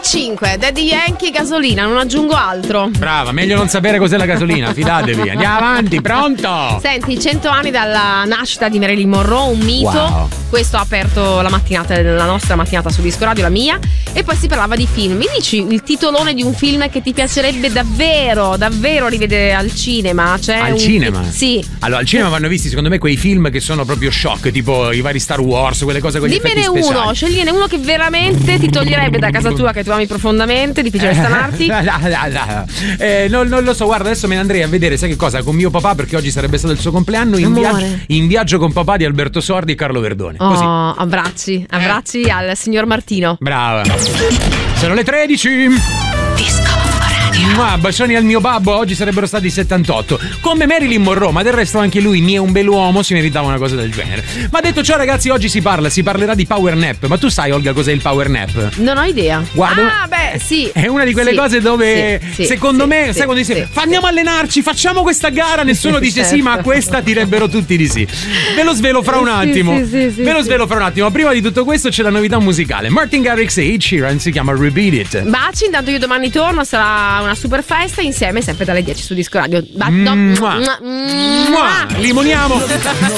9:05, Daddy Yankee, gasolina, non aggiungo altro. Brava, meglio non sapere cos'è la gasolina, fidatevi. Andiamo avanti, pronto? Senti, 100 anni dalla nascita di Marilyn Monroe, un mito. Wow. Questo ha aperto la nostra mattinata su Disco Radio, la mia. E poi si parlava di film. Mi dici il titolone di un film che ti piacerebbe davvero rivedere al cinema? Cinema? Sì. Allora, al cinema vanno visti secondo me quei film che sono proprio shock, tipo i vari Star Wars, quelle cose con gli effetti speciali. Dimmene uno, scegliene uno che veramente ti toglierebbe da casa tua, che tu ami profondamente, difficile stanarti. Non lo so, guarda, adesso me ne andrei a vedere, sai che cosa? Con mio papà, perché oggi sarebbe stato il suo compleanno, in viaggio con papà di Alberto Sordi e Carlo Verdone. Così. Abbracci al signor Martino. Brava. Sono le 13. Disco Radio. Bacioni al mio babbo, oggi sarebbero stati 78. Come Marilyn Monroe, ma del resto anche lui, è un bell'uomo, si meritava una cosa del genere. Ma detto ciò, ragazzi, oggi si parlerà di power nap. Ma tu sai, Olga, cos'è il power nap? Non ho idea. Guarda, sì. È una di quelle cose dove secondo me, sai quando dice andiamo a allenarci, facciamo questa gara, nessuno dice sì, ma a questa direbbero tutti di sì. Ve lo svelo fra un attimo. Ve lo svelo fra un attimo. Prima di tutto questo c'è la novità musicale. Martin Garrix e Ed Sheeran, si chiama Repeat It. Baci, intanto io domani torno, sarà una super festa insieme sempre dalle 10 su Disco Radio. Limoniamo.